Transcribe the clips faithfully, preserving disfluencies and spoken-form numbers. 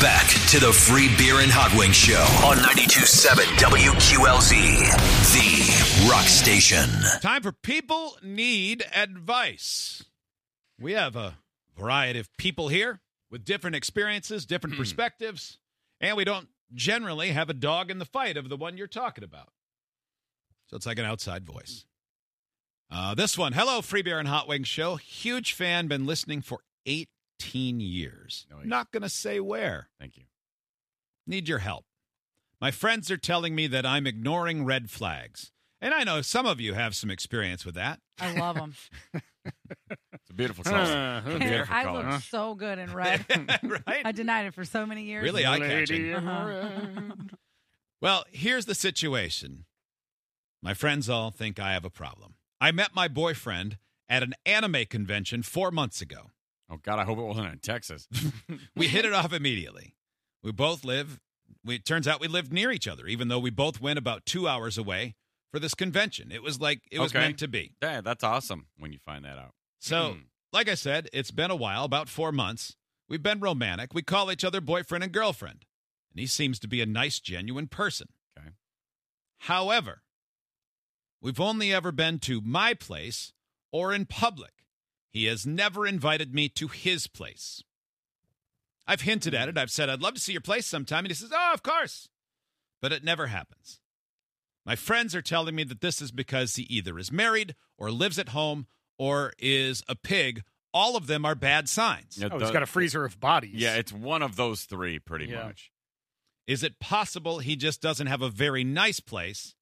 back to the Free Beer and Hot Wings Show on ninety-two point seven W Q L Z, the rock station. Time for People Need Advice. We have a variety of people here with different experiences, different perspectives, and we don't generally have a dog in the fight of the one you're talking about. So it's like an outside voice. Uh, this one, hello, Free Beer and Hot Wings Show. Huge fan, been listening for eighteen years. Nice. Not going to say where. Thank you. Need your help. My friends are telling me that I'm ignoring red flags. And I know some of you have some experience with that. I love them. It's a beautiful color. Uh, It's a beautiful I color. look so good in red. Right? I denied it for so many years. Really eye-catching. Uh-huh. Well, here's the situation. My friends all think I have a problem. I met my boyfriend at an anime convention four months ago. Oh, God, I hope it wasn't in Texas. We hit it off immediately. We both live, we, it turns out we lived near each other, even though we both went about two hours away for this convention. It was like, it was Okay. meant to be. Yeah, that's awesome when you find that out. So, Hmm. like I said, it's been a while, about four months. We've been romantic. We call each other boyfriend and girlfriend. And he seems to be a nice, genuine person. Okay. However, we've only ever been to my place or in public. He has never invited me to his place. I've hinted at it. I've said, I'd love to see your place sometime. And he says, oh, of course. But it never happens. My friends are telling me that this is because he either is married or lives at home or is a pig. All of them are bad signs. Yeah, Oh, the- he's got a freezer of bodies. Yeah, it's one of those three, pretty Yeah. much. Is it possible he just doesn't have a very nice place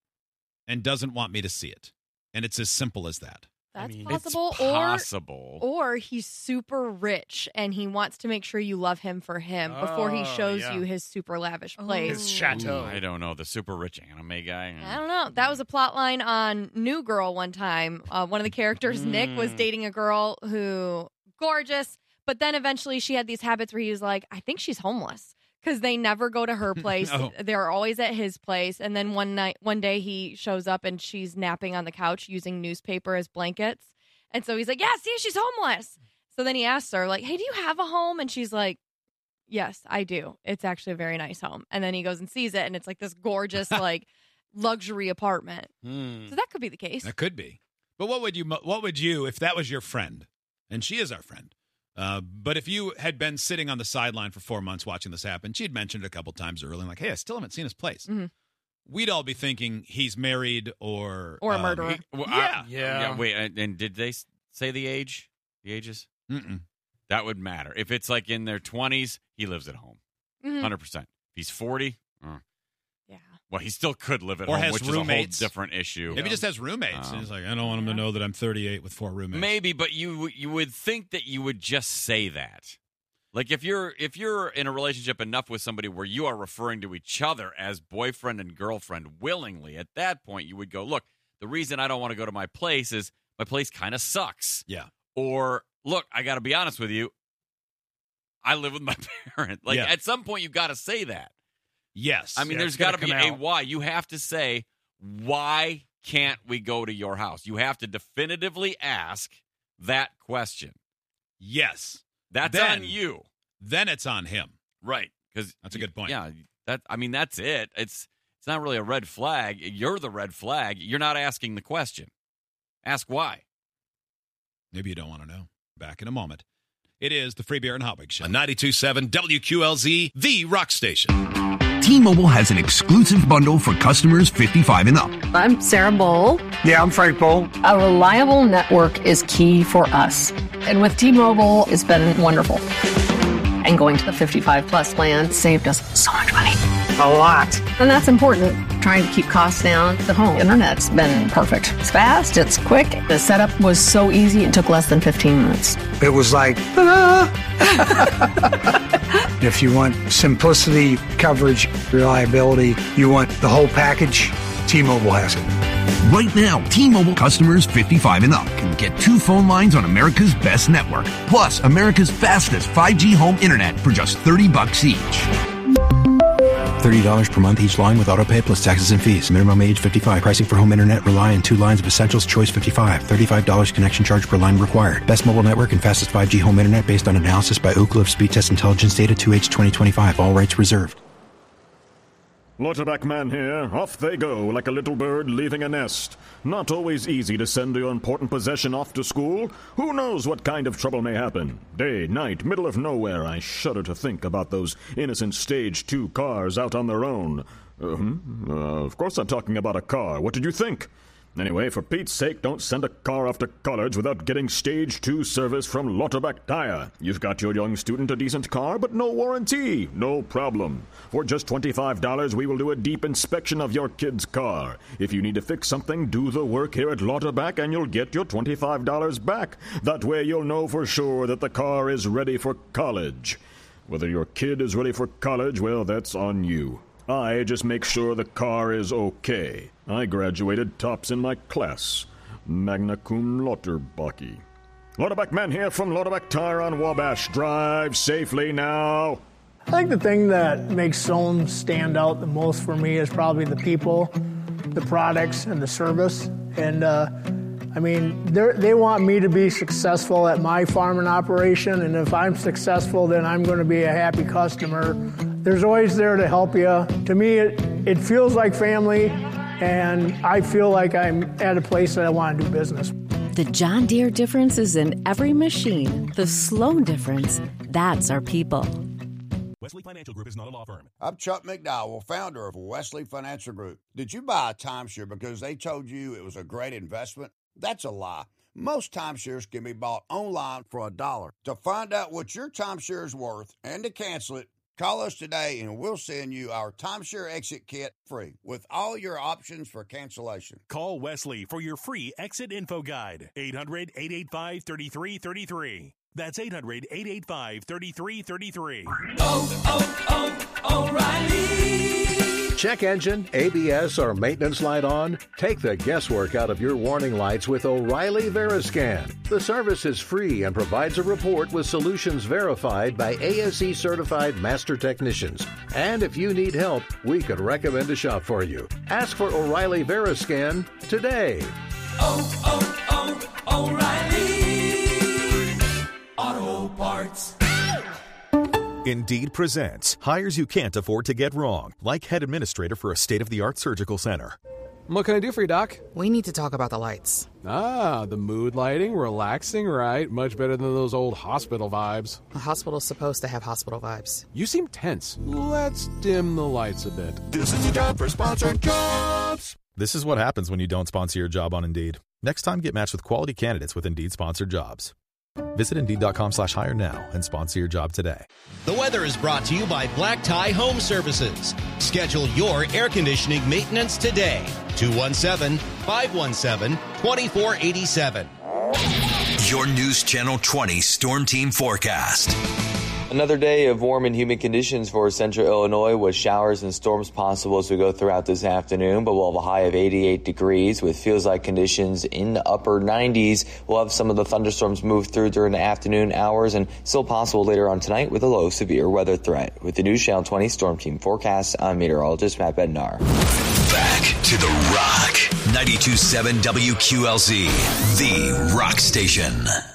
and doesn't want me to see it? And it's as simple as that. I That's mean, possible. It's or possible. or he's super rich and he wants to make sure you love him for him before he Oh, shows yeah. you his super lavish Oh. place. his chateau. Ooh, I don't know. The super rich anime guy. I don't know. That was a plot line on New Girl one time. Uh, one of the characters, Nick, was Mm. dating a girl who gorgeous, but then eventually she had these habits where he was like, I think she's homeless because they never go to her place. No. They're always at his place. And then one night, one day he shows up and she's napping on the couch using newspaper as blankets. And so he's like, yeah, see, she's homeless. So then he asks her, like, hey, do you have a home? And she's like, yes, I do. It's actually a very nice home. And then he goes and sees it, and it's like this gorgeous, like, luxury apartment. Hmm. So that could be the case. That could be. But what would you, mo- what would you, if that was your friend, and she is our friend, uh, but if you had been sitting on the sideline for four months watching this happen, she'd mentioned it a couple times earlier, like, hey, I still haven't seen his place. Mhm. We'd all be thinking he's married or... Or a um, murderer. Well, Yeah. I- Yeah. Wait, and, and did they s- say the age? The ages? Mm-mm. That would matter. If it's like in their twenties, he lives at home. Mhm. one hundred percent. If he's forty, uh, Yeah. well, he still could live at Or home, has which roommates. is a whole different issue. Maybe he just has roommates. Um, and he's like, I don't want him to yeah. know that I'm thirty-eight with four roommates. Maybe, but you you would think that you would just say that. Like if you're if you're in a relationship enough with somebody where you are referring to each other as boyfriend and girlfriend willingly, at that point you would go, look, the reason I don't want to go to my place is my place kind of sucks. Yeah. Or look, I got to be honest with you, I live with my parent. Like Yeah. at some point you got to say that. Yes. I mean, Yeah, there's it's gotta got to be come a out. why. You have to say, why can't we go to your house? You have to definitively ask that question. yes. That's Then- on you. Then it's on him. Right. Because That's a good point. Yeah. That I mean, that's it. It's it's not really a red flag. You're the red flag. You're not asking the question. Ask why. Maybe you don't want to know. Back in a moment. It is the Free Beer and Hot Wings Show. On ninety-two point seven W Q L Z, the rock station. T-Mobile has an exclusive bundle for customers fifty-five and up. I'm Sarah Bowl. Yeah, I'm Frank Bowl. A reliable network is key for us. And with T-Mobile, it's been wonderful. And going to the fifty-five plus plan saved us so much money. A lot. And that's important. Trying to keep costs down. The home internet's been perfect. It's fast, it's quick. The setup was so easy, it took less than fifteen minutes. It was like, ta-da! If you want simplicity, coverage, reliability, you want the whole package, T-Mobile has it. Right now, T-Mobile customers fifty-five and up can get two phone lines on America's best network, plus America's fastest five G home internet for just thirty bucks each. thirty dollars per month each line with autopay plus taxes and fees. Minimum age fifty-five. Pricing for home internet rely on two lines of Essentials. Choice fifty-five. thirty-five dollars connection charge per line required. Best mobile network and fastest five G home internet based on analysis by Oak Cliff Speed Test Intelligence Data two H twenty twenty-five. All rights reserved. Lauterbach man here. Off they go like a little bird leaving a nest. Not always easy to send your important possession off to school. Who knows what kind of trouble may happen? Day, night, middle of nowhere. I shudder to think about those innocent stage two cars out on their own. Uh-huh. Uh, of course I'm talking about a car. What did you think? Anyway, for Pete's sake, don't send a car off to college without getting stage two service from Lauterbach Tire. You've got your young student a decent car, but no warranty. No problem. For just twenty-five dollars, we will do a deep inspection of your kid's car. If you need to fix something, do the work here at Lauterbach and you'll get your twenty-five dollars back. That way you'll know for sure that the car is ready for college. Whether your kid is ready for college, well, that's on you. I just make sure the car is okay. I graduated tops in my class. Magna cum Lauterbach. Lauterbach man here from Lauterbach Tire on Wabash. Drive safely now. I think the thing that makes Sohn stand out the most for me is probably the people, the products, and the service. And, uh, I mean, they want me to be successful at my farming operation, and if I'm successful, then I'm going to be a happy customer. There's always there to help you. To me, it, it feels like family, and I feel like I'm at a place that I want to do business. The John Deere difference is in every machine. The Sloan difference, that's our people. Wesley Financial Group is not a law firm. I'm Chuck McDowell, founder of Wesley Financial Group. Did you buy a timeshare because they told you it was a great investment? That's a lie. Most timeshares can be bought online for a dollar. To find out what your timeshare is worth and to cancel it, call us today and we'll send you our timeshare exit kit free with all your options for cancellation. Call Wesley for your free exit info guide. eight hundred, eight eight five, three three three three. That's eight hundred, eight eight five, three three three three. Oh, oh, oh, O'Reilly. Check engine, A B S, or maintenance light on? Take the guesswork out of your warning lights with O'Reilly Veriscan. The service is free and provides a report with solutions verified by A S E certified master technicians. And if you need help, we could recommend a shop for you. Ask for O'Reilly Veriscan today. Oh, oh, oh, O'Reilly Auto Parts. Indeed presents hires you can't afford to get wrong, like head administrator for a state-of-the-art surgical center. What can I do for you, Doc? We need to talk about the lights. Ah, the mood lighting, relaxing, right? Much better than those old hospital vibes. A hospital's supposed to have hospital vibes. You seem tense. Let's dim the lights a bit. This is your job for sponsored jobs. This is what happens when you don't sponsor your job on Indeed. Next time, get matched with quality candidates with Indeed sponsored jobs. Visit Indeed.com slash hire now and sponsor your job today. The weather is brought to you by Black Tie Home Services. Schedule your air conditioning maintenance today. two one seven, five one seven, two four eight seven. Your News Channel twenty Storm Team Forecast. Another day of warm and humid conditions for central Illinois with showers and storms possible as we go throughout this afternoon, but we'll have a high of eighty-eight degrees with feels-like conditions in the upper nineties. We'll have some of the thunderstorms move through during the afternoon hours and still possible later on tonight with a low severe weather threat. With the News Channel twenty Storm Team Forecast, I'm meteorologist Matt Bednar. Back to the Rock. ninety-two point seven W Q L Z, the Rock Station.